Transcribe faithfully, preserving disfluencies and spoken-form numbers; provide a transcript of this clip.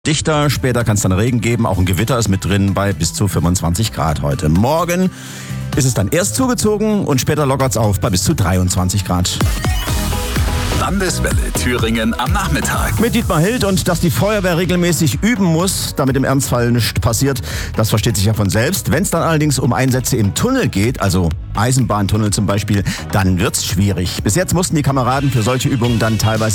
Dichter, später kann es dann Regen geben, auch ein Gewitter ist mit drin bei bis zu fünfundzwanzig Grad heute. Morgen ist es dann erst zugezogen und später lockert es auf bei bis zu dreiundzwanzig Grad. Landeswelle Thüringen am Nachmittag. Mit Dietmar Hild, und dass die Feuerwehr regelmäßig üben muss, damit im Ernstfall nichts passiert, das versteht sich ja von selbst. Wenn es dann allerdings um Einsätze im Tunnel geht, also Eisenbahntunnel zum Beispiel, dann wird's schwierig. Bis jetzt mussten die Kameraden für solche Übungen dann teilweise